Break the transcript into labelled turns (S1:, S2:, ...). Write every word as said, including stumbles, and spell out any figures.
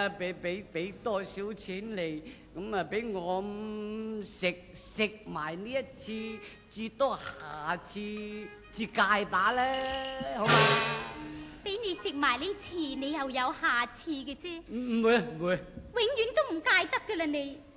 S1: 啊，俾俾俾多少錢你，咁啊俾我食食埋呢一次，至多下次至戒打啦，好嘛？
S2: 俾你食埋呢次，你又有下次嘅啫。
S1: 唔會啊，唔會。
S2: 永遠都唔戒得噶啦你。